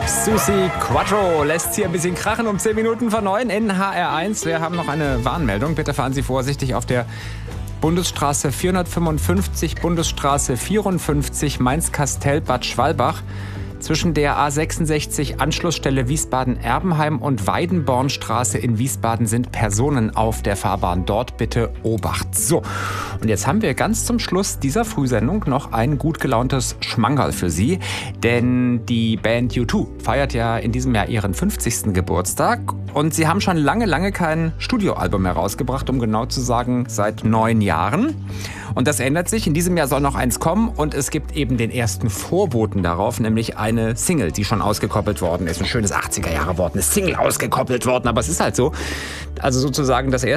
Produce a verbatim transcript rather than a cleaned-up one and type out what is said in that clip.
Susi Quattro lässt hier ein bisschen krachen um zehn Minuten vor neun in H R eins. Wir haben noch eine Warnmeldung. Bitte fahren Sie vorsichtig auf der Bundesstraße vierhundertfünfundfünfzig, Bundesstraße vierundfünfzig, Mainz-Kastell-Bad Schwalbach. Zwischen der A sechsundsechzig Anschlussstelle Wiesbaden-Erbenheim und Weidenbornstraße in Wiesbaden sind Personen auf der Fahrbahn. Dort bitte Obacht. So, und jetzt haben wir ganz zum Schluss dieser Frühsendung noch ein gut gelauntes Schmankerl für Sie. Denn die Band U zwei feiert ja in diesem Jahr ihren fünfzigsten Geburtstag. Und sie haben schon lange, lange kein Studioalbum mehr rausgebracht, um genau zu sagen, seit neun Jahren. Und das ändert sich. In diesem Jahr soll noch eins kommen und es gibt eben den ersten Vorboten darauf, nämlich eine Single, die schon ausgekoppelt worden ist. Ein schönes achtziger Jahre Wort, eine Single ausgekoppelt worden, aber es ist halt so. Also sozusagen das erste